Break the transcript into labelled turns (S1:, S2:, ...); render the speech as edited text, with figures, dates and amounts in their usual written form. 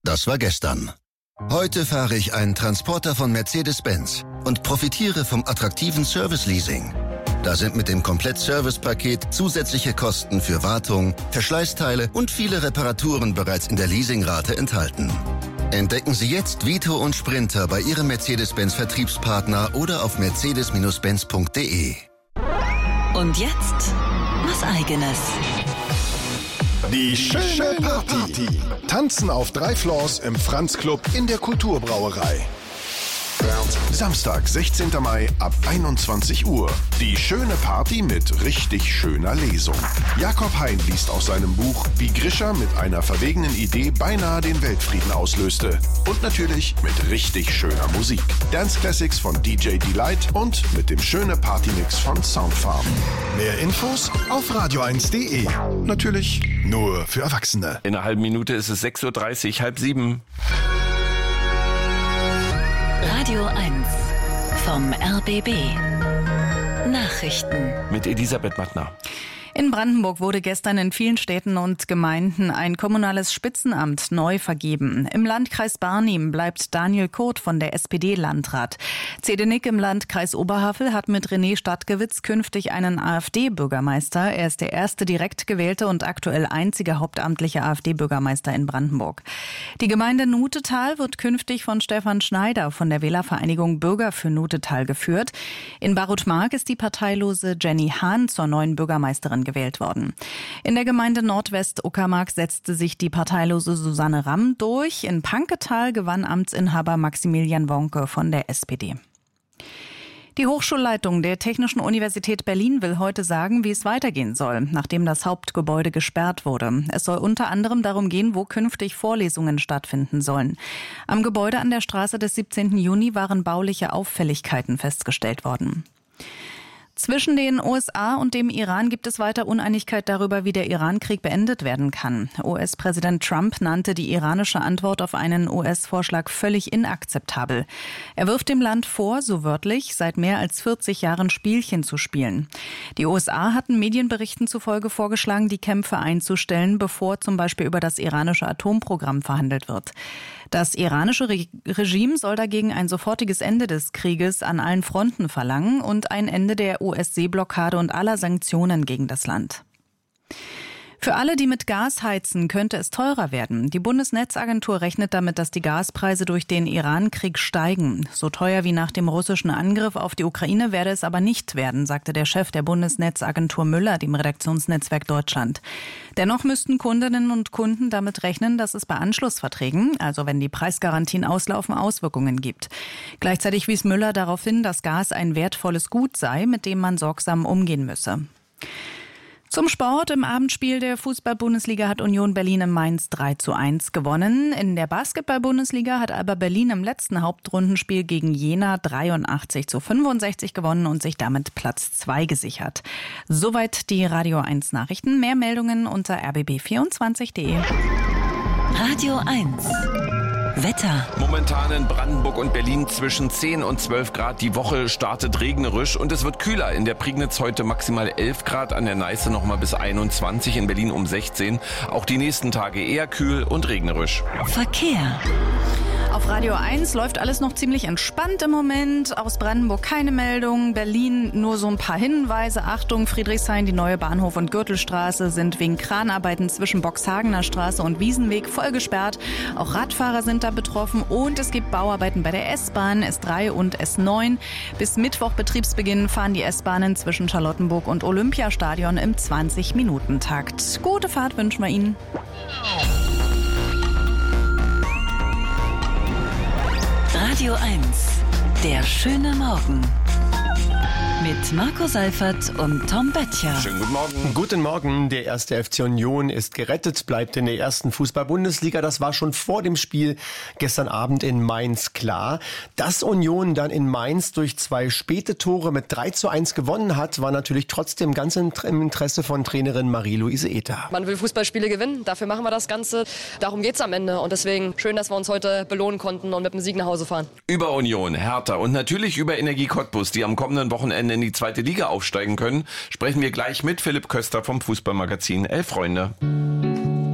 S1: das war gestern. Heute fahre ich einen Transporter von Mercedes-Benz und profitiere vom attraktiven Service-Leasing. Da sind mit dem Komplett-Service-Paket zusätzliche Kosten für Wartung, Verschleißteile und viele Reparaturen bereits in der Leasingrate enthalten. Entdecken Sie jetzt Vito und Sprinter bei Ihrem Mercedes-Benz-Vertriebspartner oder auf mercedes-benz.de.
S2: Und jetzt was Eigenes.
S3: Die schöne Party. Tanzen auf 3 Floors im Franz-Club in der Kulturbrauerei. Samstag, 16. Mai ab 21 Uhr. Die schöne Party mit richtig schöner Lesung. Jakob Hein liest aus seinem Buch, wie Grisha mit einer verwegenen Idee beinahe den Weltfrieden auslöste. Und natürlich mit richtig schöner Musik. Dance Classics von DJ Delight und mit dem schöne Partymix von Soundfarm. Mehr Infos auf radio1.de. Natürlich nur für Erwachsene.
S4: In einer halben Minute ist es 6.30 Uhr, 6:30.
S2: Radio 1 vom RBB. Nachrichten
S4: Mit Elisabeth Mattner.
S5: In Brandenburg wurde gestern in vielen Städten und Gemeinden ein kommunales Spitzenamt neu vergeben. Im Landkreis Barnim bleibt Daniel Kurt von der SPD Landrat. Zedenik im Landkreis Oberhavel hat mit René Stadtgewitz künftig einen AfD-Bürgermeister. Er ist der erste direkt gewählte und aktuell einzige hauptamtliche AfD-Bürgermeister in Brandenburg. Die Gemeinde Nutetal wird künftig von Stefan Schneider von der Wählervereinigung Bürger für Nutetal geführt. In Barutmark ist die parteilose Jenny Hahn zur neuen Bürgermeisterin gewählt worden. In der Gemeinde Nordwest-Uckermark setzte sich die parteilose Susanne Ramm durch. In Panketal gewann Amtsinhaber Maximilian Wonke von der SPD. Die Hochschulleitung der Technischen Universität Berlin will heute sagen, wie es weitergehen soll, nachdem das Hauptgebäude gesperrt wurde. Es soll unter anderem darum gehen, wo künftig Vorlesungen stattfinden sollen. Am Gebäude an der Straße des 17. Juni waren bauliche Auffälligkeiten festgestellt worden. Zwischen den USA und dem Iran gibt es weiter Uneinigkeit darüber, wie der Iran-Krieg beendet werden kann. US-Präsident Trump nannte die iranische Antwort auf einen US-Vorschlag völlig inakzeptabel. Er wirft dem Land vor, so wörtlich, seit mehr als 40 Jahren Spielchen zu spielen. Die USA hatten Medienberichten zufolge vorgeschlagen, die Kämpfe einzustellen, bevor zum Beispiel über das iranische Atomprogramm verhandelt wird. Das iranische Regime soll dagegen ein sofortiges Ende des Krieges an allen Fronten verlangen und ein Ende der US-Seeblockade und aller Sanktionen gegen das Land. Für alle, die mit Gas heizen, könnte es teurer werden. Die Bundesnetzagentur rechnet damit, dass die Gaspreise durch den Iran-Krieg steigen. So teuer wie nach dem russischen Angriff auf die Ukraine werde es aber nicht werden, sagte der Chef der Bundesnetzagentur Müller dem Redaktionsnetzwerk Deutschland. Dennoch müssten Kundinnen und Kunden damit rechnen, dass es bei Anschlussverträgen, also wenn die Preisgarantien auslaufen, Auswirkungen gibt. Gleichzeitig wies Müller darauf hin, dass Gas ein wertvolles Gut sei, mit dem man sorgsam umgehen müsse. Zum Sport. Im Abendspiel der Fußball-Bundesliga hat Union Berlin in Mainz 3:1 gewonnen. In der Basketball-Bundesliga hat Alba Berlin im letzten Hauptrundenspiel gegen Jena 83:65 gewonnen und sich damit Platz 2 gesichert. Soweit die Radio 1 Nachrichten. Mehr Meldungen unter rbb24.de.
S2: Radio 1 Wetter.
S4: Momentan in Brandenburg und Berlin zwischen 10 und 12 Grad. Die Woche startet regnerisch und es wird kühler. In der Prignitz heute maximal 11 Grad, an der Neiße nochmal bis 21, in Berlin um 16. Auch die nächsten Tage eher kühl und regnerisch.
S2: Verkehr.
S5: Auf Radio 1 läuft alles noch ziemlich entspannt im Moment. Aus Brandenburg keine Meldung. Berlin nur so ein paar Hinweise. Achtung, Friedrichshain, die neue Bahnhof- und Gürtelstraße sind wegen Kranarbeiten zwischen Boxhagener Straße und Wiesenweg voll gesperrt. Auch Radfahrer sind da betroffen und es gibt Bauarbeiten bei der S-Bahn, S3 und S9. Bis Mittwoch Betriebsbeginn fahren die S-Bahnen zwischen Charlottenburg und Olympiastadion im 20-Minuten-Takt. Gute Fahrt wünschen wir Ihnen.
S2: Radio 1, der schöne Morgen. Mit Marco Seifert und Tom Böttcher.
S4: Schönen guten Morgen.
S6: Guten Morgen. Der erste FC Union ist gerettet, bleibt in der ersten Fußball-Bundesliga. Das war schon vor dem Spiel gestern Abend in Mainz klar. Dass Union dann in Mainz durch 2 späte Tore mit 3:1 gewonnen hat, war natürlich trotzdem ganz im Interesse von Trainerin Marie-Louise Ether.
S7: Man will Fußballspiele gewinnen, dafür machen wir das Ganze. Darum geht's am Ende und deswegen schön, dass wir uns heute belohnen konnten und mit dem Sieg nach Hause fahren.
S4: Über Union, Hertha und natürlich über Energie Cottbus, die am kommenden Wochenende in die 2. Liga aufsteigen können, sprechen wir gleich mit Philipp Köster vom Fußballmagazin Elf Freunde.